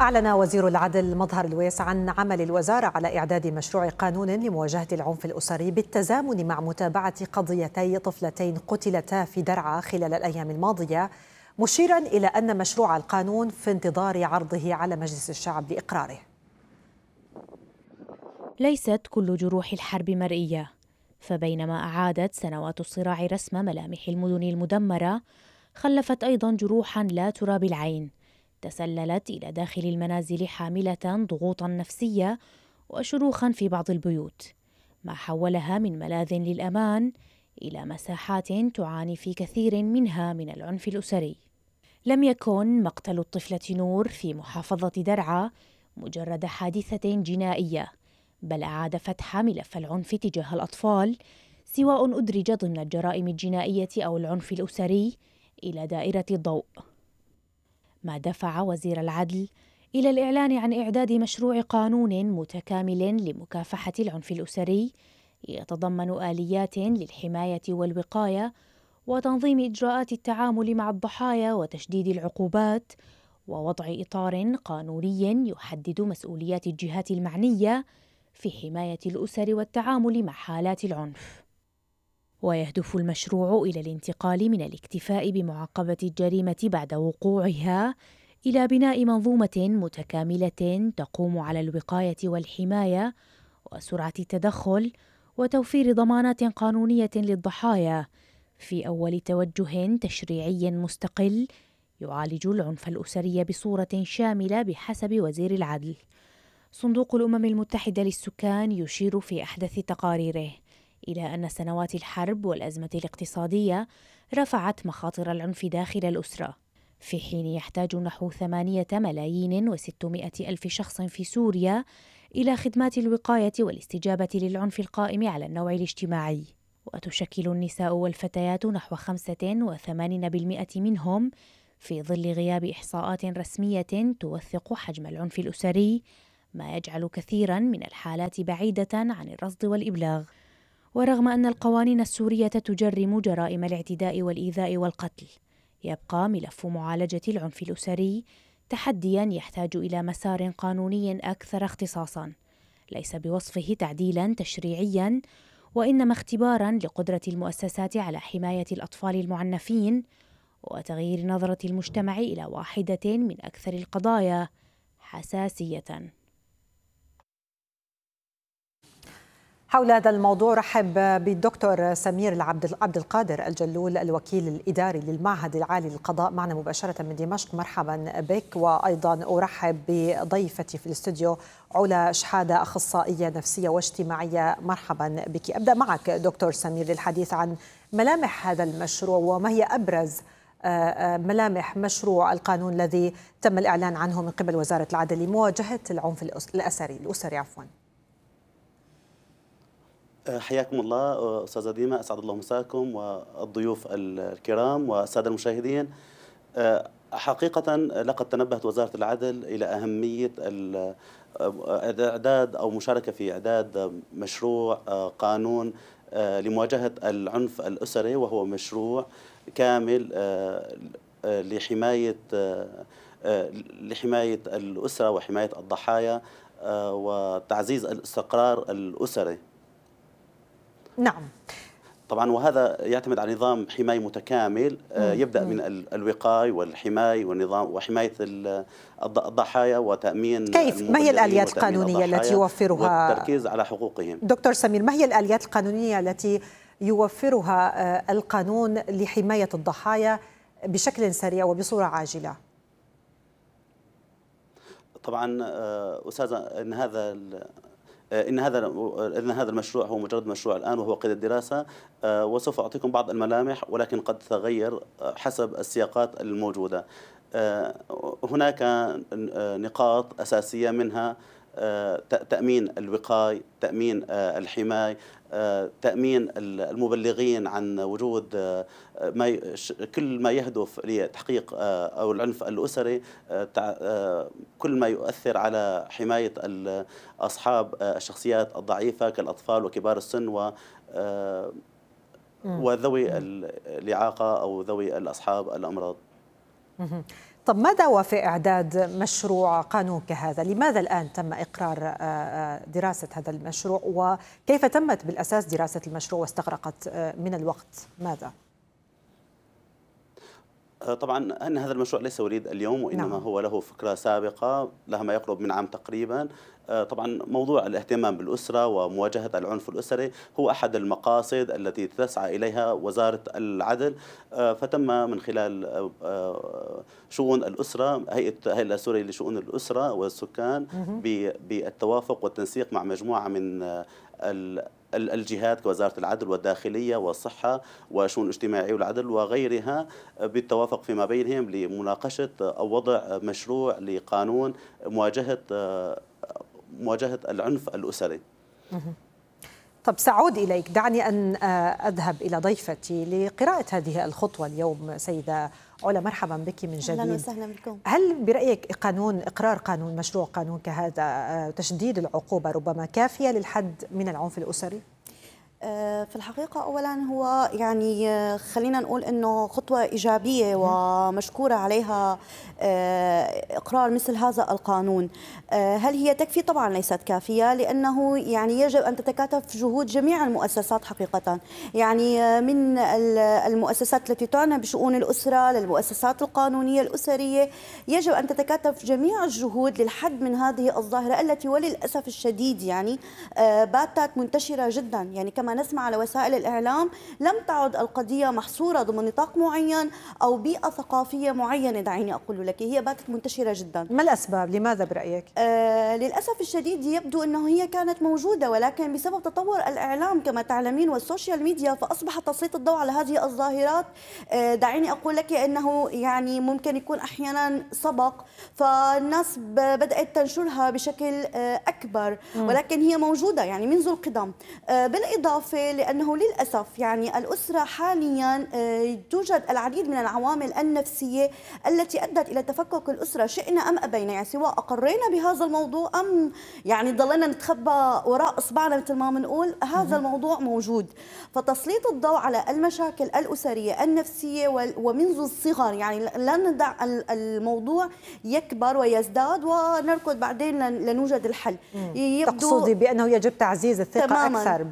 أعلن وزير العدل مظهر الويس عن عمل الوزارة على إعداد مشروع قانون لمواجهة العنف الأسري بالتزامن مع متابعة قضيتي طفلتين قتلتا في درعا خلال الأيام الماضية، مشيرا إلى أن مشروع القانون في انتظار عرضه على مجلس الشعب لإقراره. ليست كل جروح الحرب مرئية، فبينما أعادت سنوات الصراع رسم ملامح المدن المدمرة، خلفت أيضا جروحا لا ترى بالعين تسللت إلى داخل المنازل حاملة ضغوطا نفسية وشروخا في بعض البيوت، ما حولها من ملاذ للأمان إلى مساحات تعاني في كثير منها من العنف الأسري. لم يكن مقتل الطفلة نور في محافظة درعا مجرد حادثة جنائية، بل أعاد فتح ملف العنف تجاه الأطفال، سواء أدرج ضمن الجرائم الجنائية أو العنف الأسري، إلى دائرة الضوء. ما دفع وزير العدل إلى الإعلان عن إعداد مشروع قانون متكامل لمكافحة العنف الأسري يتضمن آليات للحماية والوقاية وتنظيم إجراءات التعامل مع الضحايا وتشديد العقوبات، ووضع إطار قانوني يحدد مسؤوليات الجهات المعنية في حماية الأسر والتعامل مع حالات العنف. ويهدف المشروع إلى الانتقال من الاكتفاء بمعاقبة الجريمة بعد وقوعها إلى بناء منظومة متكاملة تقوم على الوقاية والحماية وسرعة التدخل وتوفير ضمانات قانونية للضحايا، في أول توجه تشريعي مستقل يعالج العنف الأسري بصورة شاملة بحسب وزير العدل. صندوق الأمم المتحدة للسكان يشير في أحدث تقاريره إلى أن سنوات الحرب والأزمة الاقتصادية رفعت مخاطر العنف داخل الأسرة، في حين يحتاج نحو 8,600,000 شخص في سوريا إلى خدمات الوقاية والاستجابة للعنف القائم على النوع الاجتماعي، وتشكل النساء والفتيات نحو 85% منهم، في ظل غياب إحصاءات رسمية توثق حجم العنف الأسري، ما يجعل كثيرا من الحالات بعيدة عن الرصد والإبلاغ. ورغم أن القوانين السورية تجرم جرائم الاعتداء والإيذاء والقتل، يبقى ملف معالجة العنف الأسري تحديا يحتاج إلى مسار قانوني أكثر اختصاصا، ليس بوصفه تعديلا تشريعيا، وإنما اختبارا لقدرة المؤسسات على حماية الأطفال المعنفين وتغيير نظرة المجتمع إلى واحدة من أكثر القضايا حساسية. حول هذا الموضوع رحب بالدكتور سمير عبد القادر الجلول، الوكيل الإداري للمعهد العالي للقضاء، معنا مباشرة من دمشق. مرحبا بك. وأيضا أرحب بضيفتي في الاستوديو علا شحادة، أخصائية نفسية واجتماعية. مرحبا بك. أبدأ معك دكتور سمير للحديث عن ملامح هذا المشروع، وما هي أبرز ملامح مشروع القانون الذي تم الإعلان عنه من قبل وزارة العدل لمواجهة العنف الأسري. عفوا. حياكم الله أستاذة ديما، أسعد الله مساكم والضيوف الكرام والسادة المشاهدين. حقيقة لقد تنبهت وزارة العدل إلى أهمية إعداد أو مشاركة في إعداد مشروع قانون لمواجهة العنف الأسري، وهو مشروع كامل لحماية الأسرة وحماية الضحايا وتعزيز الاستقرار الأسري. نعم طبعا، وهذا يعتمد على نظام حماية متكامل يبدأ من الوقاية والحماية والنظام وحماية الضحايا وتأمين. كيف؟ ما هي الآليات القانونية التي يوفرها والتركيز على حقوقهم؟ دكتور سمير، ما هي الآليات القانونية التي يوفرها القانون لحماية الضحايا بشكل سريع وبصورة عاجلة؟ طبعا أستاذة، إن هذا المشروع هو مجرد مشروع الآن وهو قيد الدراسة، وسوف أعطيكم بعض الملامح، ولكن قد تتغير حسب السياقات الموجودة. هناك نقاط أساسية، منها تأمين الوقاية، تأمين الحماية، تأمين المبلغين عن وجود كل ما يهدف لتحقيق أو العنف الأسري، كل ما يؤثر على حماية أصحاب الشخصيات الضعيفة كالأطفال وكبار السن وذوي الإعاقة أو ذوي الأصحاب الأمراض. طب ما دعوة في إعداد مشروع قانون كهذا؟ لماذا الآن تم إقرار دراسة هذا المشروع، وكيف تمت بالأساس دراسة المشروع واستغرقت من الوقت ماذا؟ طبعا أن هذا المشروع ليس وليد اليوم، وإنما هو له فكرة سابقة لها ما يقرب من عام تقريبا. طبعا موضوع الاهتمام بالأسرة ومواجهة العنف الأسري هو أحد المقاصد التي تسعى إليها وزارة العدل، فتم من خلال شؤون الأسرة هيئة السورية لشؤون الأسرة والسكان بالتوافق والتنسيق مع مجموعة من الجهات كوزارة العدل والداخلية والصحة وشؤون الاجتماعية والعدل وغيرها، بالتوافق فيما بينهم لمناقشة أو وضع مشروع لقانون مواجهة العنف الأسري. طب سأعود إليك، دعني أن أذهب إلى ضيفتي لقراءة هذه الخطوة اليوم. سيدة علا، مرحبا بك من جديد. أهلا وسهلا بكم. هل برأيك إقرار مشروع قانون كهذا تشديد العقوبة ربما كافية للحد من العنف الأسري؟ في الحقيقة أولا هو يعني خلينا نقول أنه خطوة إيجابية ومشكورة عليها إقرار مثل هذا القانون. هل هي تكفي؟ طبعا ليست كافية، لأنه يعني يجب أن تتكاتف جهود جميع المؤسسات حقيقة، يعني من المؤسسات التي تعنى بشؤون الأسرة للمؤسسات القانونية الأسرية، يجب أن تتكاتف جميع الجهود للحد من هذه الظاهرة التي وللأسف الشديد يعني باتت منتشرة جدا. يعني كما نسمع على وسائل الإعلام لم تعد القضية محصورة ضمن نطاق معين أو بيئة ثقافية معينة، دعيني أقول لك هي باتت منتشرة جدا. ما الأسباب؟ لماذا برأيك؟ للأسف الشديد يبدو أنه هي كانت موجودة، ولكن بسبب تطور الإعلام كما تعلمين والسوشيال ميديا فأصبح تسليط الضوء على هذه الظاهرات. دعيني أقول لك أنه يعني ممكن يكون أحيانا سبق فالناس بدأت تنشرها بشكل أكبر، ولكن هي موجودة يعني منذ القدم. بالإضافة لأنه للأسف يعني الأسرة حاليا توجد العديد من العوامل النفسية التي أدت إلى تفكك الأسرة، شئنا أم أبينا، يعني سواء أقرينا بهذا الموضوع أم يعني ضلينا نتخبى وراء إصبعنا مثل ما بنقول، هذا الموضوع موجود. فتسليط الضوء على المشاكل الأسرية النفسية ومنذ الصغر، يعني لا ندع الموضوع يكبر ويزداد ونركض بعدين لنوجد الحل. تقصدي بأنه يجب تعزيز الثقة تماماً أكثر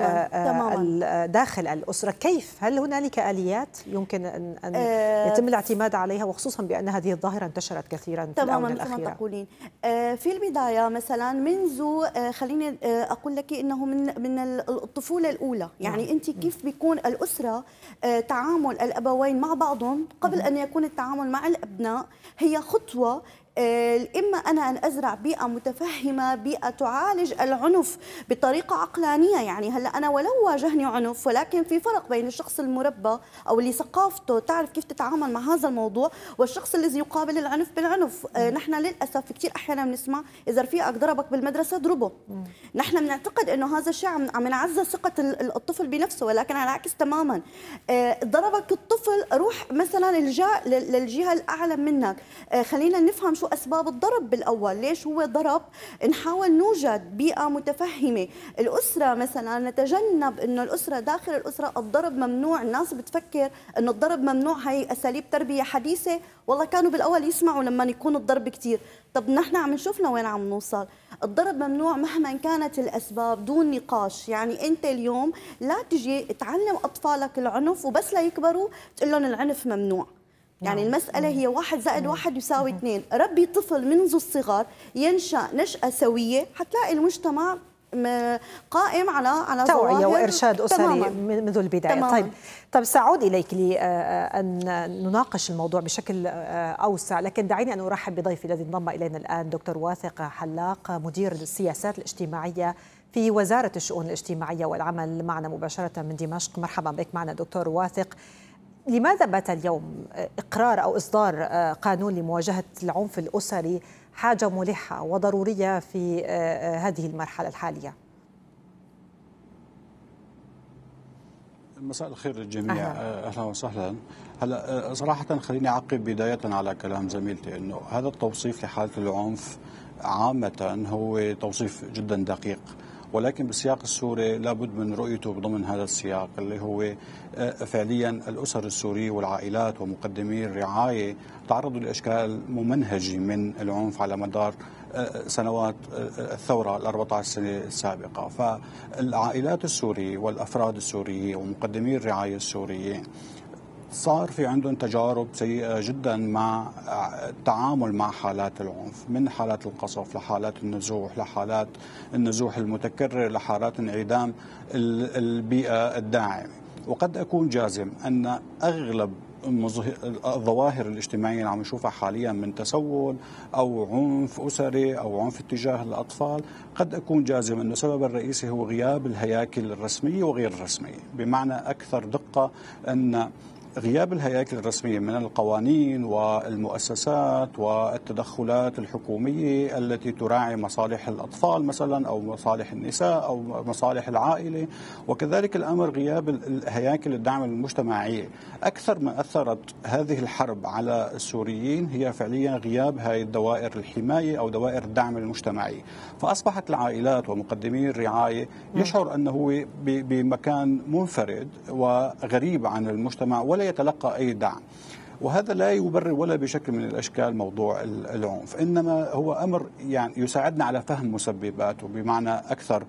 تماماً. داخل الأسرة. كيف؟ هل هنالك آليات يمكن أن يتم الاعتماد عليها، وخصوصا بأن هذه الظاهرة انتشرت كثيرا في الآونة الأخيرة؟ تماما تقولين. في البداية مثلا منذ خليني أقول لك إنه من الطفولة الأولى، يعني أنت كيف بيكون الأسرة تعامل الأبوين مع بعضهم قبل أن يكون التعامل مع الأبناء هي خطوة. إما أنا أن أزرع بيئة متفهمة، بيئة تعالج العنف بطريقة عقلانية. يعني هلأ أنا ولو واجهني عنف، ولكن في فرق بين الشخص المربى أو اللي ثقافته تعرف كيف تتعامل مع هذا الموضوع والشخص الذي يقابل العنف بالعنف. نحن للأسف كثير أحيانا بنسمع إذا رفيقك ضربك بالمدرسة اضربه. نحن بنعتقد إنه هذا الشيء عم يعزز ثقة الطفل بنفسه، ولكن على العكس تماما. ضربك الطفل، روح مثلا للجهة الأعلى منك، خلينا نفهم شو أسباب الضرب بالأول، ليش هو ضرب، نحاول نوجد بيئة متفهمة. الأسرة مثلا نتجنب إنه الأسرة داخل الأسرة الضرب ممنوع. الناس بتفكر إنه الضرب ممنوع، هي أساليب تربية حديثة، والله كانوا بالأول يسمعوا لما يكون الضرب كتير. طب نحن عم نشوف لوين عم نوصل. الضرب ممنوع مهما كانت الأسباب دون نقاش. يعني أنت اليوم لا تجي تعلم أطفالك العنف وبس لا يكبروا تقول لهم العنف ممنوع. يعني المسألة هي 1+1=2. ربي طفل منذ الصغر ينشأ نشأة سوية، حتلاقي المجتمع قائم على توعية وإرشاد أسري منذ البداية. طيب سأعود إليك لأن نناقش الموضوع بشكل أوسع، لكن دعيني أن أرحب بضيفي الذي انضم إلينا الآن، دكتور واثق حلاق، مدير السياسات الاجتماعية في وزارة الشؤون الاجتماعية والعمل، معنا مباشرة من دمشق. مرحبا بك معنا دكتور واثق. لماذا بات اليوم إقرار أو إصدار قانون لمواجهة العنف الأسري حاجة ملحة وضرورية في هذه المرحلة الحالية؟ مساء الخير للجميع. أهلا وسهلا. هلا صراحة خليني أعقب بداية على كلام زميلتي أنه هذا التوصيف لحالة العنف عامة هو توصيف جدا دقيق، ولكن بالسياق السوري لابد من رؤيته ضمن هذا السياق اللي هو فعليا الأسر السورية والعائلات ومقدمي الرعاية تعرضوا لأشكال ممنهجة من العنف على مدار سنوات الثورة ال14 سنة السابقة. فالعائلات السورية والأفراد السوريين ومقدمي الرعاية السوريين صار في عندهم تجارب سيئة جدا مع التعامل مع حالات العنف، من حالات القصف لحالات النزوح، لحالات النزوح المتكرر، لحالات انعدام البيئة الداعمة. وقد أكون جازم أن أغلب الظواهر الاجتماعية اللي عم نشوفها حاليا من تسول أو عنف أسري أو عنف اتجاه الأطفال، قد أكون جازم أن السبب الرئيسي هو غياب الهياكل الرسمية وغير الرسمية. بمعنى أكثر دقة أن غياب الهياكل الرسمية من القوانين والمؤسسات والتدخلات الحكومية التي تراعي مصالح الأطفال مثلا أو مصالح النساء أو مصالح العائلة، وكذلك الأمر غياب الهياكل الدعم المجتمعية. أكثر ما أثرت هذه الحرب على السوريين هي فعليا غياب هذه الدوائر الحماية أو دوائر الدعم المجتمعي. فأصبحت العائلات ومقدمي الرعاية يشعر أنه بمكان منفرد وغريب عن المجتمع ولا يتلقى أي دعم. وهذا لا يبرر ولا بشكل من الأشكال موضوع العنف، إنما هو أمر يعني يساعدنا على فهم مسبباته بمعنى أكثر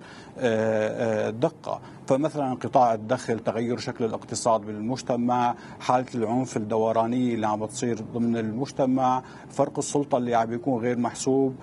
دقة. فمثلا انقطاع الدخل، تغير شكل الاقتصاد بالمجتمع، حالة العنف الدورانية اللي عم بتصير ضمن المجتمع، فرق السلطة اللي عم بيكون غير محسوب،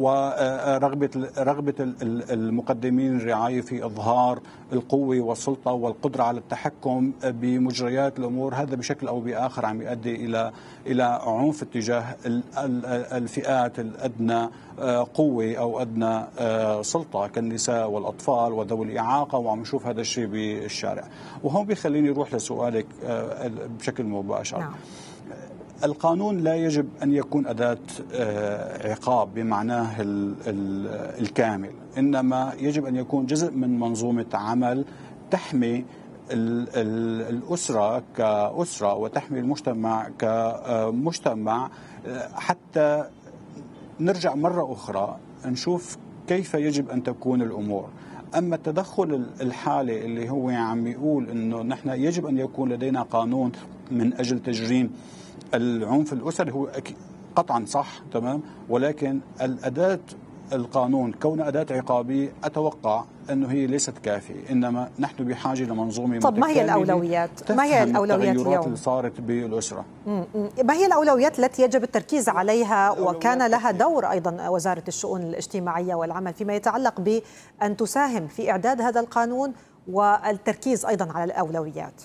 ورغبة المقدمين الرعاية في إظهار القوة والسلطة والقدرة على التحكم بمجريات الأمور. هذا بشكل أو بآخر عم يؤدي إلى عنف اتجاه الفئات الأدنى قوة أو أدنى سلطة كالنساء والأطفال وذوي الإعاقة، وعم نشوف هذا الشيء بالشارع. وهون بيخليني أروح لسؤالك بشكل مباشر. نعم. القانون لا يجب أن يكون أداة عقاب بمعناه الكامل، إنما يجب أن يكون جزء من منظومة عمل تحمي الأسرة كأسرة وتحمي المجتمع كمجتمع، حتى نرجع مرة أخرى نشوف كيف يجب أن تكون الأمور. أما التدخل الحالي اللي هو عم يقول أنه نحن يجب أن يكون لدينا قانون من أجل تجريم العنف الأسري، هو قطعا صح تمام، ولكن الأداة القانون كون أداة عقابية أتوقع أنه هي ليست كافية، إنما نحن بحاجة لمنظومة طب ما هي الأولويات؟ ما هي الأولويات اليوم اللي صارت بالأسرة؟ ما هي الأولويات التي يجب التركيز عليها؟ وكان لها دور أيضا وزارة الشؤون الاجتماعية والعمل فيما يتعلق بأن تساهم في إعداد هذا القانون والتركيز أيضا على الأولويات.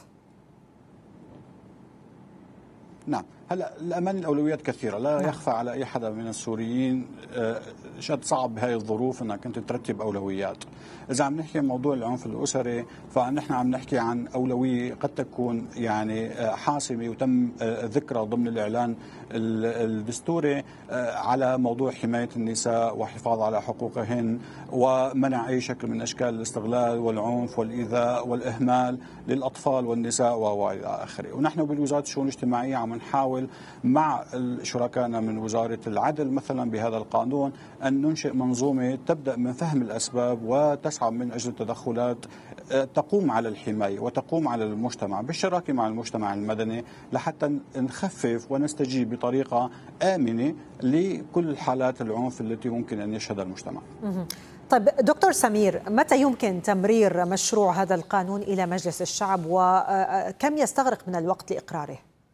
نعم، هلا الأمان الأولويات كثيرة، لا يخفى على أي حدا من السوريين شد صعب بهاي الظروف أنك أنت ترتب أولويات. إذا عم نحكي عن موضوع العنف الأسري فنحن عم نحكي عن أولوية قد تكون يعني حاسمة وتم ذكرها ضمن الإعلان الدستوري على موضوع حماية النساء والحفاظ على حقوقهن ومنع أي شكل من أشكال الاستغلال والعنف والإيذاء والإهمال للأطفال والنساء وإلى آخره. ونحن بالوزارة الشؤون الاجتماعية عم نحاول مع شركائنا من وزارة العدل مثلا بهذا القانون أن ننشئ منظومة تبدأ من فهم الأسباب وتسعى من أجل تدخلات تقوم على الحماية وتقوم على المجتمع بالشراكة مع المجتمع المدني لحتى نخفف ونستجيب بطريقة آمنة لكل حالات العنف التي ممكن أن يشهدها المجتمع. طيب دكتور سمير، متى يمكن تمرير مشروع هذا القانون إلى مجلس الشعب وكم يستغرق من الوقت لإقراره؟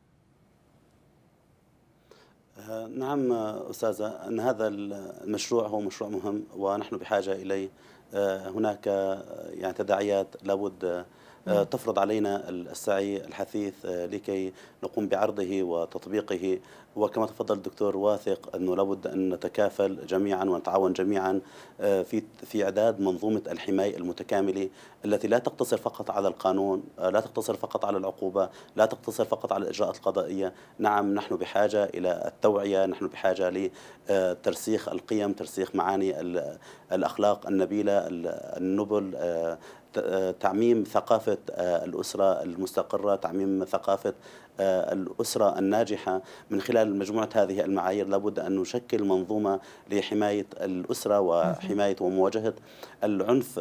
نعم أستاذة، أن هذا المشروع هو مشروع مهم ونحن بحاجة إليه. هناك يعني تداعيات لابد تفرض علينا السعي الحثيث لكي نقوم بعرضه وتطبيقه. وكما تفضل الدكتور، واثق أنه لابد أن نتكافل جميعا ونتعاون جميعا في إعداد منظومة الحماية المتكاملة التي لا تقتصر فقط على القانون، لا تقتصر فقط على العقوبة، لا تقتصر فقط على الإجراءات القضائية. نعم، نحن بحاجة إلى التوعية، نحن بحاجة لترسيخ القيم، ترسيخ معاني الأخلاق النبيلة، النبل، تعميم ثقافة الأسرة المستقرة، تعميم ثقافة الأسرة الناجحة. من خلال مجموعة هذه المعايير لابد أن نشكل منظومة لحماية الأسرة وحماية ومواجهة العنف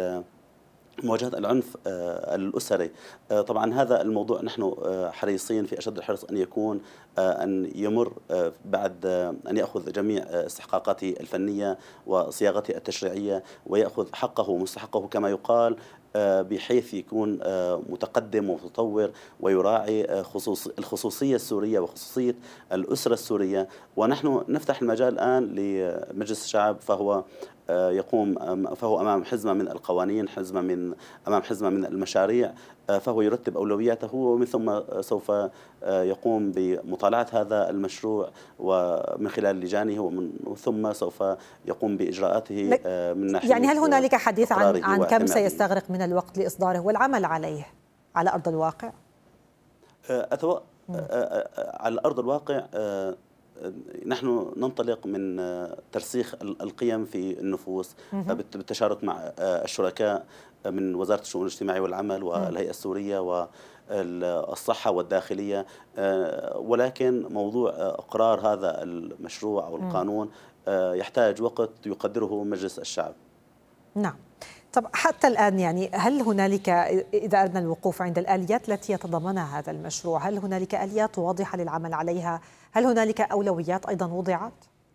الأسري. طبعا هذا الموضوع نحن حريصين في أشد الحرص أن يكون أن يمر بعد أن يأخذ جميع استحقاقاته الفنية وصياغته التشريعية ويأخذ حقه ومستحقه كما يقال، بحيث يكون متقدم ومتطور ويراعي الخصوصية السورية وخصوصية الأسرة السورية. ونحن نفتح المجال الآن لمجلس الشعب، فهو أمام حزمة من القوانين، أمام حزمة من المشاريع، فهو يرتب أولوياته ومن ثم سوف يقوم بمطالعة هذا المشروع ومن خلال لجانه، ومن ثم سوف يقوم بإجراءاته من ناحية. يعني هل هنالك حديث عن كم سيستغرق من الوقت لإصداره والعمل عليه على أرض الواقع؟ على أرض الواقع نحن ننطلق من ترسيخ القيم في النفوس بالتشارك مع الشركاء من وزارة الشؤون الاجتماعية والعمل والهيئة السورية والصحة والداخلية، ولكن موضوع إقرار هذا المشروع أو القانون يحتاج وقت يقدره مجلس الشعب. نعم. طب حتى الآن يعني هل هنالك، إذا أردنا الوقوف عند الآليات التي يتضمنها هذا المشروع، هل هنالك آليات واضحة للعمل عليها؟ هل هنالك أولويات أيضا وضعت؟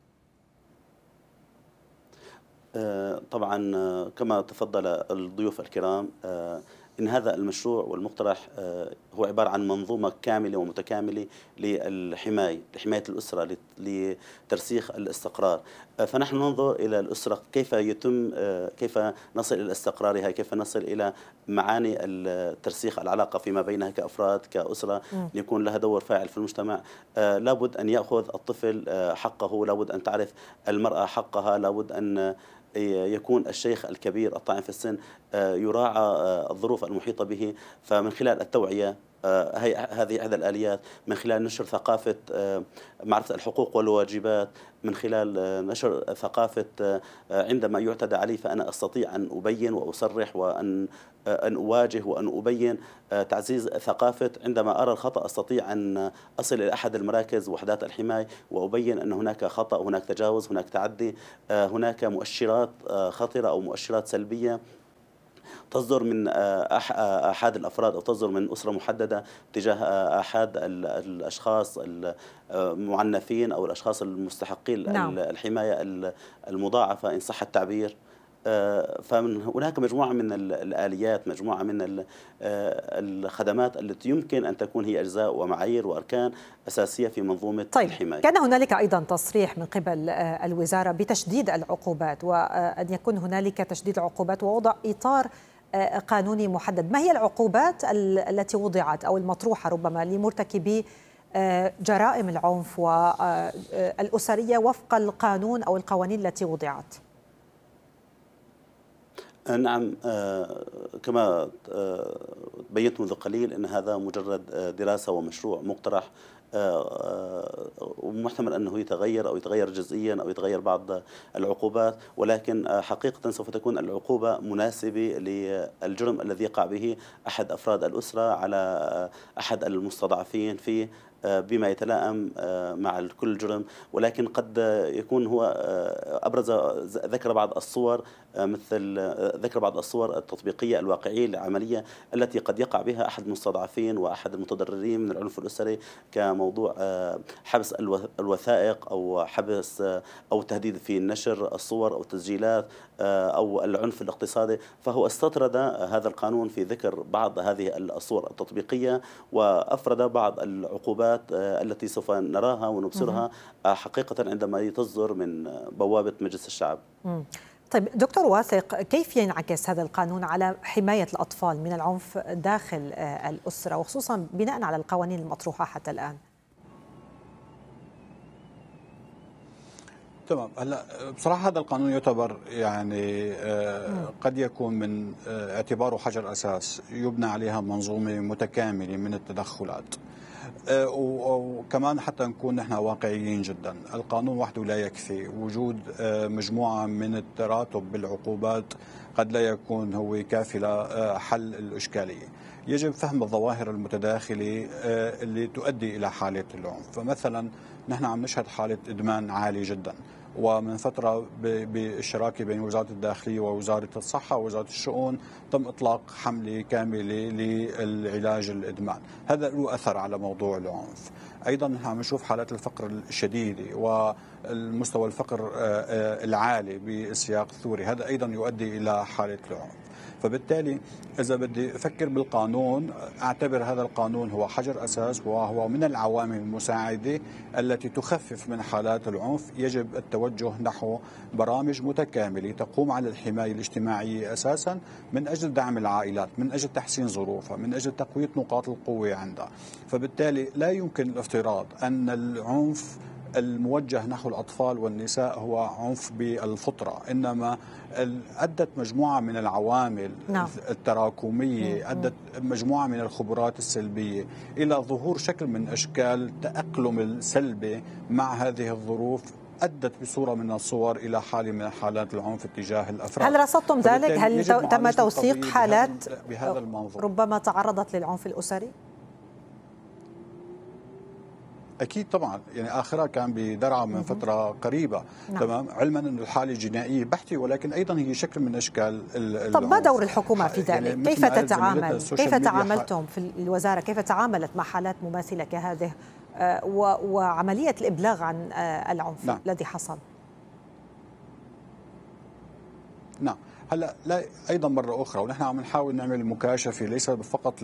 طبعا كما تفضل الضيوف الكرام، إن هذا المشروع والمقترح هو عبارة عن منظومة كاملة ومتكاملة لحماية الأسرة، لترسيخ الاستقرار. فنحن ننظر إلى الأسرة كيف نصل إلى استقرارها، كيف نصل إلى معاني الترسيخ العلاقة فيما بينها كأفراد كأسرة، يكون لها دور فاعل في المجتمع. لابد أن يأخذ الطفل حقه، لابد أن تعرف المرأة حقها، لابد أن يكون الشيخ الكبير الطاعن في السن يراعى الظروف المحيطة به. فمن خلال التوعية، هذه إحدى الآليات، من خلال نشر ثقافة معرفة الحقوق والواجبات، من خلال نشر ثقافة عندما يعتدى علي فأنا أستطيع أن أبين وأصرح وأن أواجه وأن أبين، تعزيز ثقافة عندما أرى الخطأ أستطيع أن أصل إلى أحد المراكز وحدات الحماية وأبين أن هناك خطأ، هناك تجاوز، هناك تعدي، هناك مؤشرات خطرة أو مؤشرات سلبية تصدر من أحد الأفراد أو تصدر من أسرة محددة تجاه أحد الأشخاص المعنفين أو الأشخاص المستحقين الحماية المضاعفة إن صح التعبير. فمن هناك مجموعة من الآليات، مجموعة من الخدمات التي يمكن أن تكون هي أجزاء ومعايير وأركان أساسية في منظومة الحماية. كان هنالك أيضا تصريح من قبل الوزارة بتشديد العقوبات، وأن يكون هنالك تشديد العقوبات ووضع إطار قانوني محدد. ما هي العقوبات التي وضعت أو المطروحة ربما لمرتكبي جرائم العنف والأسرية وفق القانون أو القوانين التي وضعت؟ نعم، كما بينت منذ قليل أن هذا مجرد دراسة ومشروع مقترح، ومحتمل أنه يتغير أو يتغير جزئيا أو يتغير بعض العقوبات، ولكن حقيقة سوف تكون العقوبة مناسبة للجرم الذي يقع به أحد أفراد الأسرة على أحد المستضعفين فيه بما يتلائم مع كل جرم. ولكن قد يكون هو ذكر بعض الصور، ذكر بعض الصور التطبيقية الواقعية العملية التي قد يقع بها أحد المستضعفين وأحد المتضررين من العنف الأسري، كموضوع حبس الوثائق أو حبس أو تهديد في نشر الصور أو التسجيلات أو العنف الاقتصادي. فهو استطرد هذا القانون في ذكر بعض هذه الصور التطبيقية وأفرد بعض العقوبات التي سوف نراها ونبصرها حقيقة عندما تصدر من بوابة مجلس الشعب. طيب دكتور واثق، كيف ينعكس هذا القانون على حماية الأطفال من العنف داخل الأسرة، وخصوصا بناء على القوانين المطروحة حتى الآن؟ تمام. هلا بصراحه هذا القانون يعتبر يعني قد يكون من اعتباره حجر اساس يبنى عليها منظومه متكامله من التدخلات. وكمان حتى نكون نحن واقعيين جدا، القانون وحده لا يكفي، وجود مجموعة من التراتب بالعقوبات قد لا يكون هو كافي لحل الإشكالية. يجب فهم الظواهر المتداخلة اللي تؤدي إلى حالة العنف. فمثلا نحن عم نشهد حالة إدمان عالي جدا، ومن فترة بالشراكة بين وزارة الداخلية ووزارة الصحة ووزارة الشؤون تم إطلاق حملة كاملة للعلاج الإدمان. هذا له أثر على موضوع العنف. أيضا نحن عم نشوف حالات الفقر الشديدة والمستوى الفقر العالي بالسياق الثوري، هذا أيضا يؤدي إلى حالة العنف. فبالتالي إذا بدي أفكر بالقانون، أعتبر هذا القانون هو حجر أساس، وهو من العوامل المساعدة التي تخفف من حالات العنف. يجب التوجه نحو برامج متكاملة تقوم على الحماية الاجتماعية أساسا، من أجل دعم العائلات، من أجل تحسين ظروفها، من أجل تقوية نقاط القوة عندها. فبالتالي لا يمكن الافتراض أن العنف الموجه نحو الأطفال والنساء هو عنف بالفطرة، إنما أدت مجموعة من العوامل التراكمية، أدت مجموعة من الخبرات السلبية إلى ظهور شكل من أشكال التأقلم السلبي مع هذه الظروف، أدت بصورة من الصور إلى حالة من حالات العنف اتجاه الأفراد. هل رصدتم ذلك؟ هل تم توثيق حالات بهذا المنظور ربما تعرضت للعنف الأسري؟ أكيد طبعا، يعني آخرها كان بدرعا من فترة قريبة. تمام، علما أن الحالة جنائية بحتة، ولكن أيضا هي شكل من أشكال طب ما دور الحكومة في ذلك؟ يعني كيف تتعامل؟ كيف تعاملتم في الوزارة؟ كيف تعاملت مع حالات مماثلة كهذه وعملية الإبلاغ عن العنف الذي حصل؟ نعم، هلا لا ايضا مره اخرى، ونحن عم نحاول نعمل مكاشفه ليس فقط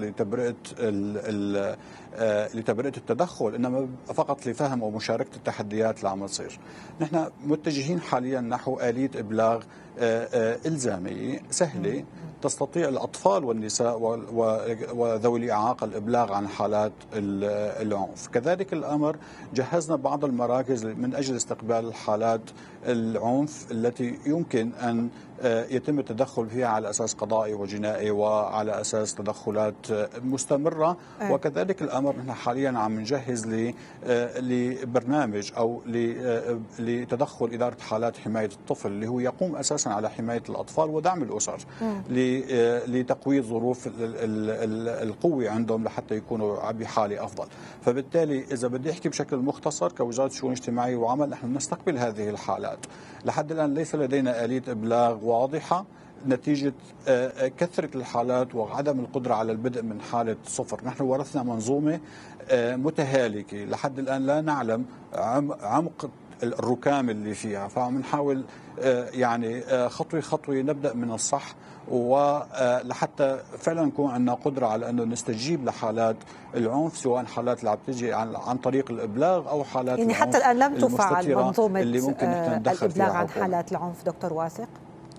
لتبرئه التدخل، انما فقط لفهم ومشاركه التحديات اللي عم تصير. نحن متجهين حاليا نحو آلية ابلاغ الزاميه سهله تستطيع الأطفال والنساء وذوي الإعاقة الإبلاغ عن حالات العنف. كذلك الأمر جهزنا بعض المراكز من أجل استقبال حالات العنف التي يمكن أن يتم التدخل فيها على أساس قضائي وجنائي وعلى أساس تدخلات مستمرة. وكذلك الأمر نحن حاليا عم نجهز لبرنامج أو لتدخل إدارة حالات حماية الطفل، اللي هو يقوم أساسا على حماية الأطفال ودعم الأسر لتقويض ظروف القوة عندهم لحتى يكونوا بحالة أفضل. فبالتالي إذا بدي أحكي بشكل مختصر، كوزارة الشؤون الاجتماعية وعمل نحن نستقبل هذه الحالات. لحد الآن ليس لدينا آلية إبلاغ واضحة نتيجة كثرة الحالات وعدم القدرة على البدء من حالة صفر. نحن ورثنا منظومة متهالكة، لحد الآن لا نعلم عمق الركام اللي فيها، فعم نحاول يعني خطوة خطوة نبدأ من الصح، ولحتى فعلا نكون عندنا قدرة على أنه نستجيب لحالات العنف، سواء حالات اللي عم تجي عن طريق الإبلاغ أو حالات يعني العنف حتى الآن لم تفعل منظومة اللي ممكن الإبلاغ عن حالات العنف دكتور واثق؟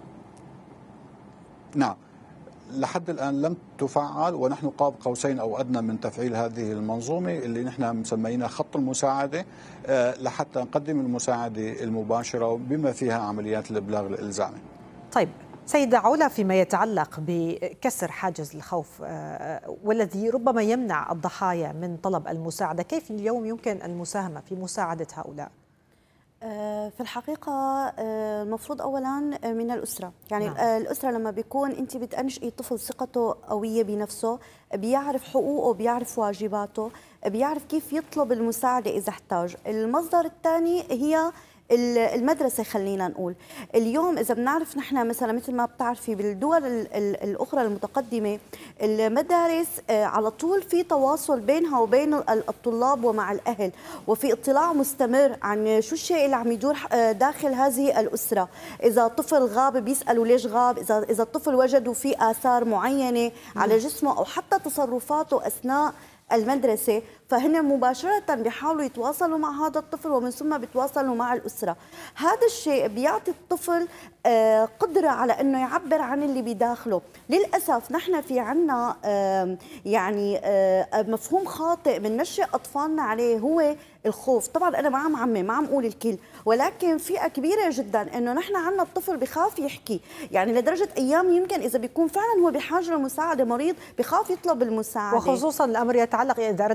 نعم، لحد الآن لم تفعل، ونحن قاب قوسين أو أدنى من تفعيل هذه المنظومة اللي نحن مسمينها خط المساعدة، لحتى نقدم المساعدة المباشرة بما فيها عمليات الإبلاغ الإلزامي. طيب سيدة علا، فيما يتعلق بكسر حاجز الخوف والذي ربما يمنع الضحايا من طلب المساعدة، كيف اليوم يمكن المساهمة في مساعدة هؤلاء؟ في الحقيقة المفروض أولا من الأسرة، يعني الأسرة لما بيكون أنت بتنشئي طفل ثقته قوية بنفسه، بيعرف حقوقه، بيعرف واجباته، بيعرف كيف يطلب المساعدة إذا احتاج. المصدر الثاني هي المدرسة. خلينا نقول اليوم إذا بنعرف نحن مثلا مثل ما بتعرفي بالدول الأخرى المتقدمة، المدارس على طول في تواصل بينها وبين الطلاب ومع الأهل، وفي اطلاع مستمر عن شو الشيء اللي عم يدور داخل هذه الأسرة. إذا طفل غاب بيسألوا ليش غاب، إذا الطفل وجدوا فيه آثار معينة على جسمه أو حتى تصرفاته أثناء المدرسة، فهن مباشرة بيحاولوا يتواصلوا مع هذا الطفل ومن ثم بيتواصلوا مع الأسرة. هذا الشيء بيعطي الطفل قدرة على أنه يعبر عن اللي بداخله. للأسف نحن في عنا يعني مفهوم خاطئ بننشئ أطفالنا عليه، هو الخوف. طبعا أنا ما عم أعمم، ما عم أقول الكل، ولكن فئة كبيرة جدا أنه نحن عنا الطفل بخاف يحكي، يعني لدرجة أيام يمكن إذا بيكون فعلا هو بحاجة لمساعدة، مريض بخاف يطلب المساعدة. وخصوصا الأمر يتعلق إذا أردنا الوقوف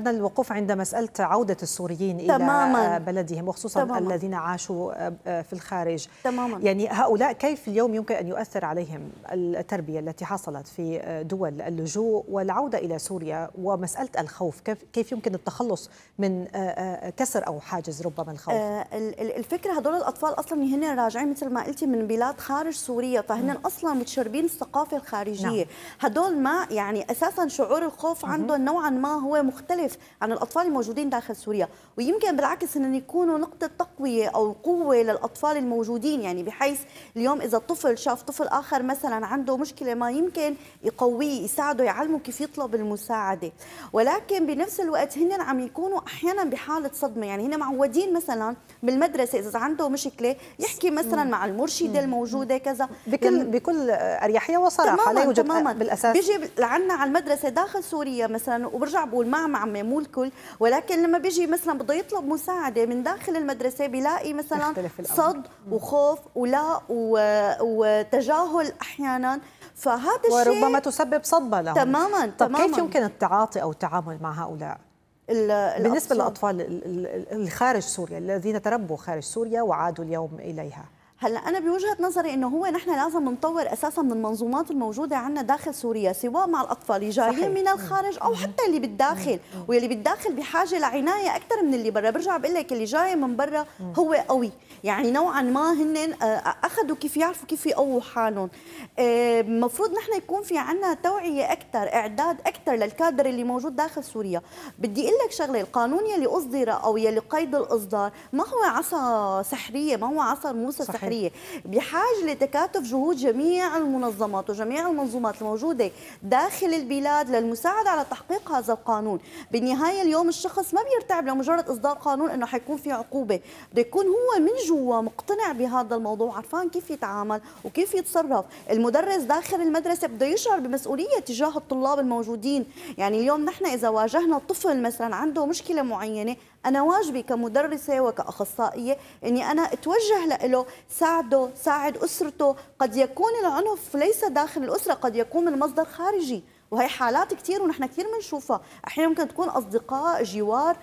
الخوف عند مسألة عودة السوريين تماماً. إلى بلدهم، وخصوصا تماماً. الذين عاشوا في الخارج. تماما. يعني هؤلاء كيف اليوم يمكن أن يؤثر عليهم التربية التي حصلت في دول اللجوء والعودة إلى سوريا، ومسألة الخوف كيف يمكن التخلص من كسر أو حاجز ربما الخوف؟ الفكرة هدول الأطفال أصلا هن راجعين مثل ما قلتي من بلاد خارج سوريا، فهن أصلا متشربين الثقافة الخارجية. نعم. هدول ما يعني أساسا شعور الخوف عندهم نوعا ما هو مختلف عن الأطفال الموجودين داخل سوريا، ويمكن بالعكس أن يكونوا نقطة تقوية أو قوة للأطفال الموجودين، يعني بحيث اليوم إذا طفل شاف طفل آخر مثلا عنده مشكلة ما يمكن يقويه، يساعده، يعلمه كيف يطلب المساعدة. ولكن بنفس الوقت هن عم يكونوا أحيانا بحالة صدمة، يعني هن معودين مثلا بالمدرسة إذا عنده مشكلة يحكي مثلا مع المرشدة الموجودة كذا بكل أريحية وصراحة، لا يوجد بالأساس. بيجي لعنا على المدرسة داخل سوريا مثلا وبرجع بقول مع عمي مو الكل، ولكن لما بيجي مثلا بده يطلب مساعدة من داخل المدرسة بيلاقي مثلا صد وخوف ولا وتجاهل أحيانا، فهذا الشيء وربما تسبب صدمة لهم. تماما. طب كيف يمكن التعاطي أو التعامل مع هؤلاء بالنسبة للأطفال اللي خارج سوريا، الذين تربوا خارج سوريا وعادوا اليوم إليها؟ هلا انا بوجهه نظري انه هو نحن لازم نطور اساسا من المنظومات الموجوده عندنا داخل سوريا، سواء مع الاطفال اللي جايين من الخارج او حتى اللي بالداخل، واللي بالداخل بحاجه لعنايه اكثر من اللي برا. برجع بقول لك اللي جاي من برا هو قوي، يعني نوعا ما هن اخذوا كيف يعرفوا كيف يقووا حالهم. المفروض نحن يكون في عندنا توعيه اكثر، اعداد اكثر للكادر اللي موجود داخل سوريا. بدي اقول لك شغله، القانون يلي اصدر او يلي قيد الاصدار ما هو عصا سحريه، ما هو عصا موسى سحريه، بحاجه لتكاتف جهود جميع المنظمات وجميع المنظومات الموجوده داخل البلاد للمساعده على تحقيق هذا القانون. بالنهايه اليوم الشخص ما بيرتعب لمجرد اصدار قانون انه حيكون في عقوبه، بده يكون هو من جوا مقتنع بهذا الموضوع، عرفان كيف يتعامل وكيف يتصرف. المدرس داخل المدرسه بده يشعر بمسؤوليه تجاه الطلاب الموجودين. يعني اليوم نحن اذا واجهنا طفل مثلا عنده مشكله معينه، أنا واجبي كمدرسة وكأخصائية إني أنا أتوجه له، ساعده، ساعد أسرته. قد يكون العنف ليس داخل الأسرة، قد يكون من مصدر خارجي، وهي حالات كثير ونحن كثير بنشوفها. أحيانا ممكن تكون أصدقاء، جوار،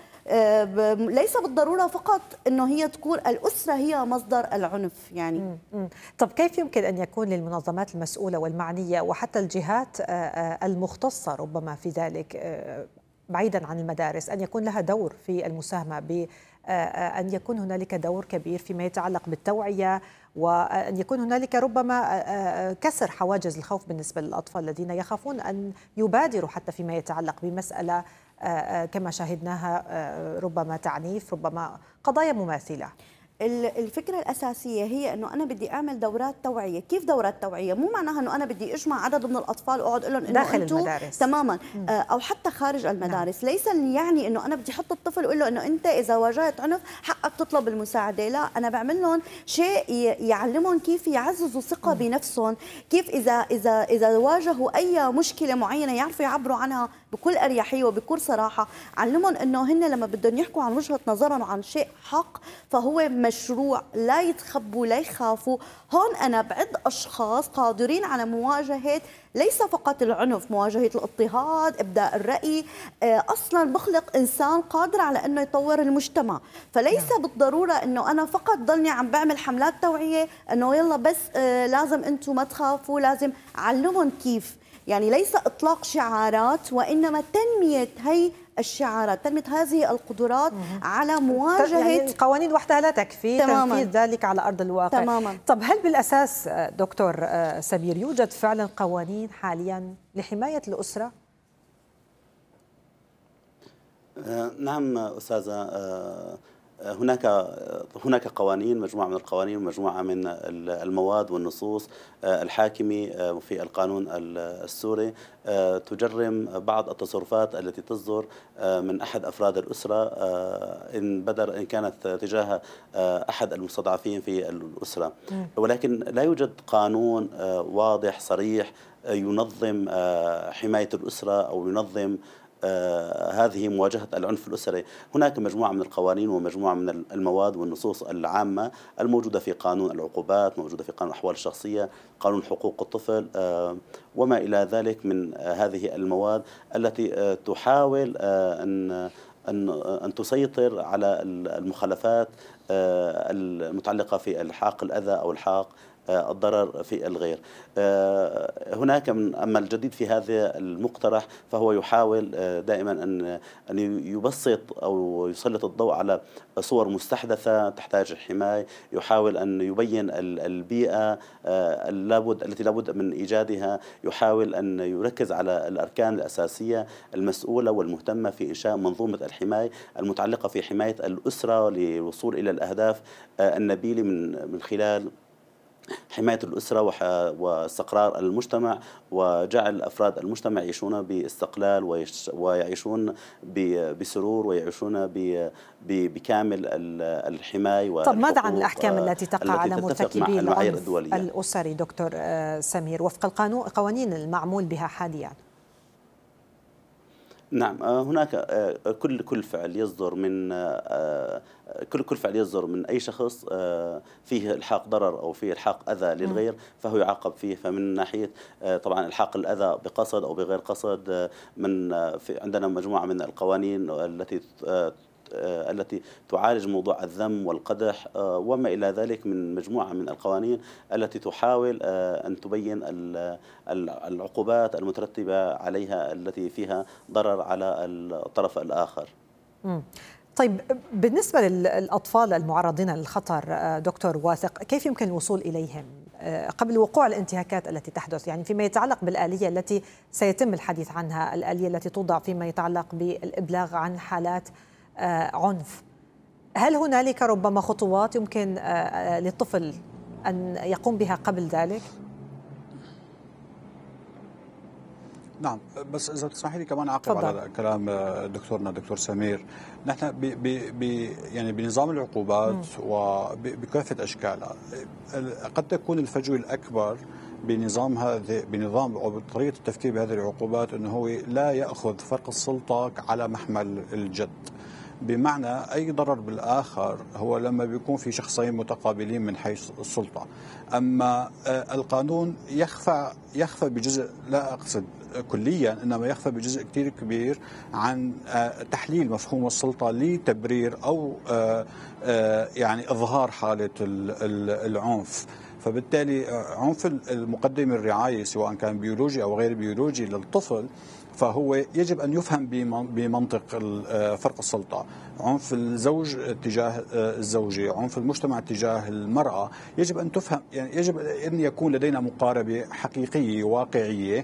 ليس بالضرورة فقط إنه هي تكون الأسرة هي مصدر العنف يعني. طب كيف يمكن أن يكون للمنظمات المسؤولة والمعنية وحتى الجهات المختصة ربما في ذلك، بعيدا عن المدارس، أن يكون لها دور في المساهمة بأن يكون هنالك دور كبير فيما يتعلق بالتوعية، وأن يكون هنالك ربما كسر حواجز الخوف بالنسبة للأطفال الذين يخافون أن يبادروا حتى فيما يتعلق بمسألة كما شاهدناها ربما تعنيف، ربما قضايا مماثلة؟ الفكرة الأساسية هي أنه أنا بدي أعمل دورات توعية. كيف دورات توعية؟ مو معناها أنه أنا بدي أجمع عدد من الأطفال وأقعد أقول لهم إنه داخل المدارس تماما أو حتى خارج المدارس. ليس يعني أنه أنا بدي أحط الطفل وأقول له أنه أنت إذا واجهت عنف حقك تطلب المساعدة. لا، أنا بعمل لهم شيء يعلمهم كيف يعززوا ثقة بنفسهم، كيف إذا واجهوا أي مشكلة معينة يعرفوا يعبروا عنها بكل أريحية وبكل صراحة. علمهم أنه هن لما بدهم يحكوا عن وجهة نظرهم عن شيء حق فهو مشروع، لا يتخبوا، لا يخافوا. هون أنا بعد أشخاص قادرين على مواجهة ليس فقط العنف، مواجهة الاضطهاد، إبداء الرأي. أصلا بخلق إنسان قادر على أنه يطور المجتمع. فليس بالضرورة أنه أنا فقط ضلني عم بعمل حملات توعية أنه يلا بس لازم أنتم ما تخافوا، لازم أعلمهم كيف. يعني ليس إطلاق شعارات، وإنما تنمية هي الشعارات، تنمية هذه القدرات على مواجهة. يعني القوانين وحدها لا تكفي، تماماً. تنفيذ ذلك على أرض الواقع. تماما. طب هل بالأساس دكتور سمير يوجد فعلا قوانين حاليا لحماية الأسرة؟ نعم أستاذة، هناك قوانين، مجموعة من القوانين ومجموعة من المواد والنصوص الحاكمة في القانون السوري تجرم بعض التصرفات التي تصدر من أحد أفراد الأسرة إن كانت تجاه أحد المستضعفين في الأسرة، ولكن لا يوجد قانون واضح صريح ينظم حماية الأسرة أو ينظم هذه مواجهة العنف الأسري. هناك مجموعة من القوانين ومجموعة من المواد والنصوص العامة الموجودة في قانون العقوبات، موجودة في قانون الأحوال الشخصية، قانون حقوق الطفل وما إلى ذلك من هذه المواد التي تحاول أن تسيطر على المخالفات المتعلقة في إلحاق الأذى أو إلحاق الضرر في الغير. هناك أما الجديد في هذا المقترح فهو يحاول دائما أن يبسط أو يسلط الضوء على صور مستحدثة تحتاج الحماية، يحاول أن يبين البيئة التي لابد من إيجادها، يحاول أن يركز على الأركان الأساسية المسؤولة والمهتمة في إنشاء منظومة الحماية المتعلقة في حماية الأسرة للوصول إلى الأهداف النبيلة من خلال حماية الأسرة واستقرار المجتمع، وجعل أفراد المجتمع يعيشون باستقلال ويعيشون بسرور ويعيشون بكامل الحماية. طب ماذا عن الأحكام التي تقع على مرتكبي العنف الأسري دكتور سمير وفق القوانين المعمول بها حاليا؟ نعم، هناك كل فعل يصدر من كل فعل يصدر من أي شخص فيه إلحاق ضرر أو فيه إلحاق أذى للغير فهو يعاقب فيه. فمن ناحية طبعا إلحاق الأذى بقصد أو بغير قصد، عندنا مجموعة من القوانين التي تعالج موضوع الذم والقدح وما إلى ذلك، من مجموعة من القوانين التي تحاول أن تبين العقوبات المترتبة عليها التي فيها ضرر على الطرف الآخر. طيب بالنسبة للأطفال المعرضين للخطر دكتور واثق، كيف يمكن الوصول إليهم قبل وقوع الانتهاكات التي تحدث؟ يعني فيما يتعلق بالآلية التي سيتم الحديث عنها، الآلية التي توضع فيما يتعلق بالإبلاغ عن حالات عنف، هل هنالك ربما خطوات يمكن للطفل أن يقوم بها قبل ذلك؟ نعم، بس إذا تسمحي لي كمان أعقب على كلام دكتورنا دكتور سمير. نحن يعني بنظام العقوبات وبكافة أشكالها قد تكون الفجوة الأكبر بنظام أو بطريقة التفكير بهذه العقوبات أنه هو لا يأخذ فرق السلطة على محمل الجد، بمعنى أي ضرر بالآخر هو لما بيكون في شخصين متقابلين من حيث السلطة. أما القانون يخفى بجزء، لا أقصد كليا، إنما يخفى بجزء كتير كبير عن تحليل مفهوم السلطة لتبرير أو يعني إظهار حالة العنف. فبالتالي عنف المقدم الرعاية سواء كان بيولوجي أو غير بيولوجي للطفل فهو يجب أن يفهم بمنطق فرق السلطة. عنف الزوج تجاه الزوجة، عنف المجتمع تجاه المرأة، يجب أن تفهم، يعني يجب أن يكون لدينا مقاربة حقيقية واقعية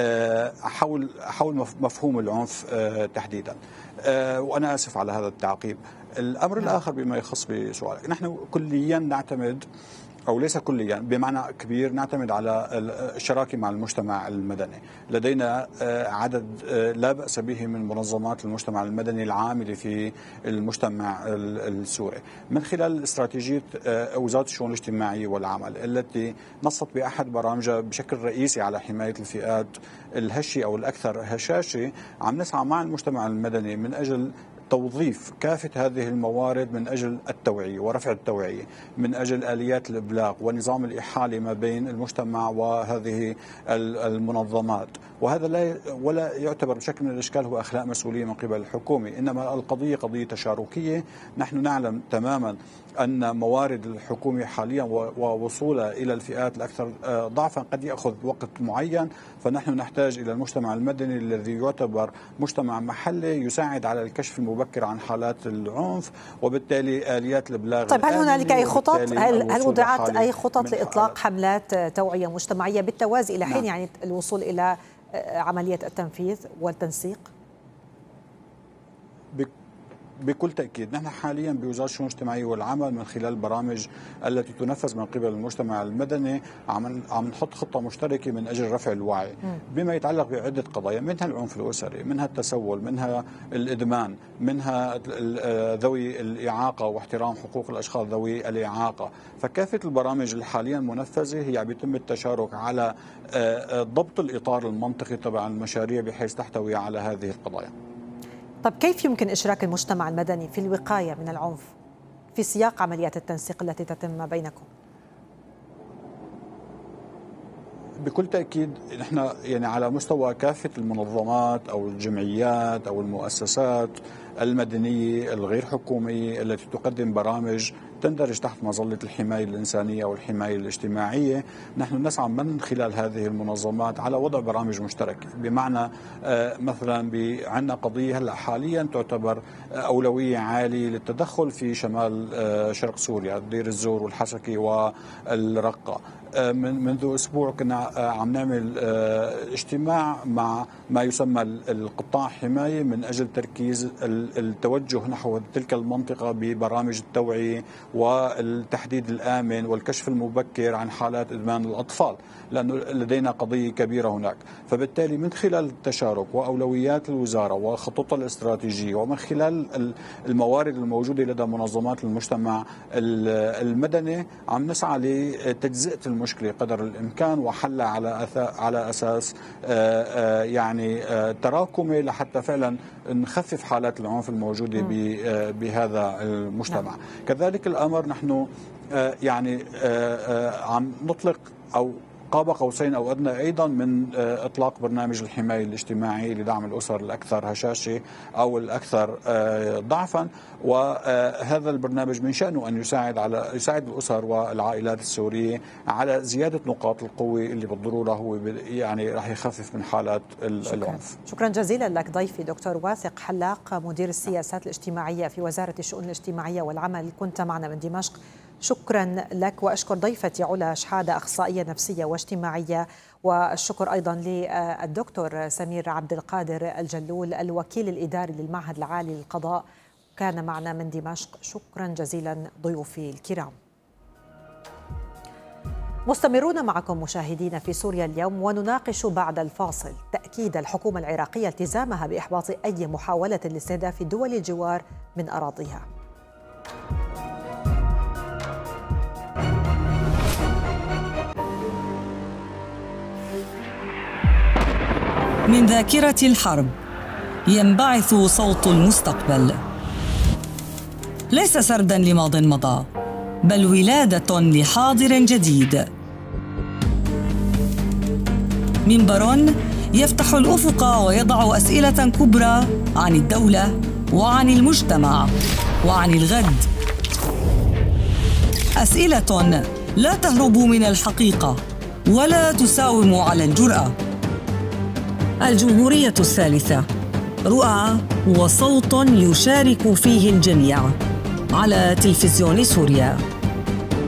حول مفهوم العنف تحديدا. وأنا آسف على هذا التعقيب. الأمر الآخر بما يخص بسؤالك، نحن كليا نعتمد، أو ليس كليا بمعنى كبير، نعتمد على الشراكة مع المجتمع المدني. لدينا عدد لا بأس به من منظمات المجتمع المدني العاملة في المجتمع السوري من خلال استراتيجية وزارة الشؤون الاجتماعية والعمل التي نصت بأحد برامجها بشكل رئيسي على حماية الفئات الهشة أو الأكثر هشاشة. عم نسعى مع المجتمع المدني من أجل توظيف كافة هذه الموارد من أجل التوعية ورفع التوعية، من أجل آليات الإبلاغ ونظام الإحالة ما بين المجتمع وهذه المنظمات. وهذا ولا يعتبر بشكل من الأشكال هو أخلاء مسؤولية من قبل الحكومة، إنما القضية قضية تشاركية. نحن نعلم تماما أن موارد الحكومة حاليا ووصولها إلى الفئات الأكثر ضعفا قد يأخذ وقت معين، فنحن نحتاج إلى المجتمع المدني الذي يعتبر مجتمع محلي يساعد على الكشف المبكر عن حالات العنف وبالتالي آليات الإبلاغ. طيب هل هنالك أي خطط؟ هل وضعت أي خطط لإطلاق حملات توعية مجتمعية بالتوازي إلى حين يعني الوصول إلى عملية التنفيذ والتنسيق؟ بكل تأكيد نحن حاليا بوزارة الشؤون الاجتماعية والعمل من خلال البرامج التي تنفذ من قبل المجتمع المدني عم نحط خطة مشتركة من أجل رفع الوعي بما يتعلق بعدة قضايا، منها العنف الأسري، منها التسول، منها الإدمان، منها ذوي الإعاقة واحترام حقوق الأشخاص ذوي الإعاقة. فكافة البرامج اللي حاليا منفذة هي بيتم التشارك على ضبط الإطار المنطقي تبع المشاريع بحيث تحتوي على هذه القضايا. طب كيف يمكن إشراك المجتمع المدني في الوقاية من العنف في سياق عمليات التنسيق التي تتم بينكم؟ بكل تأكيد نحن يعني على مستوى كافة المنظمات أو الجمعيات أو المؤسسات المدنية الغير حكومية التي تقدم برامج تندرج تحت مظلة الحماية الإنسانية أو الحماية الاجتماعية، نحن نسعى من خلال هذه المنظمات على وضع برامج مشتركة. بمعنى مثلا عندنا قضية هلا حاليا تعتبر أولوية عالية للتدخل في شمال شرق سوريا، دير الزور والحسكة والرقة. منذ أسبوع كنا عم نعمل اجتماع مع ما يسمى القطاع حماية من أجل تركيز التوجه نحو تلك المنطقة ببرامج التوعية والتحديد الآمن والكشف المبكر عن حالات إدمان الأطفال، لأنه لدينا قضية كبيرة هناك. فبالتالي من خلال التشارك وأولويات الوزارة وخططها الاستراتيجية ومن خلال الموارد الموجودة لدى منظمات المجتمع المدني عم نسعى لتجزئة المشكلة قدر الإمكان وحلها على أساس يعني تراكمي لحتى فعلا نخفف حالات العنف الموجودة بهذا المجتمع. كذلك الأمر نحن يعني عم نطلق أو قاب قوسين أو أدنى أيضا من إطلاق برنامج الحماية الاجتماعي لدعم الأسر الأكثر هشاشة أو الأكثر ضعفا، وهذا البرنامج من شأنه أن يساعد الأسر والعائلات السورية على زيادة نقاط القوة اللي بالضرورة هو يعني راح يخفف من حالات العنف. شكرا جزيلا لك ضيفي دكتور واثق حلاق مدير السياسات الاجتماعية في وزارة الشؤون الاجتماعية والعمل، كنت معنا من دمشق. شكرا لك، وأشكر ضيفتي علا شحادة أخصائية نفسية واجتماعية، والشكر أيضا للدكتور سمير عبد القادر الجلول الوكيل الإداري للمعهد العالي للقضاء، كان معنا من دمشق. شكرا جزيلا ضيوفي الكرام. مستمرون معكم مشاهدين في سوريا اليوم، ونناقش بعد الفاصل تأكيد الحكومة العراقية التزامها بإحباط أي محاولة لاستهداف دول الجوار من أراضيها. من ذاكرة الحرب ينبعث صوت المستقبل، ليس سردا لماض مضى، بل ولادة لحاضر جديد. منبر يفتح الأفق ويضع أسئلة كبرى عن الدولة وعن المجتمع وعن الغد، أسئلة لا تهرب من الحقيقة ولا تساوم على الجرأة. الجمهورية الثالثة، رؤى وصوت يشارك فيه الجميع، على تلفزيون سوريا.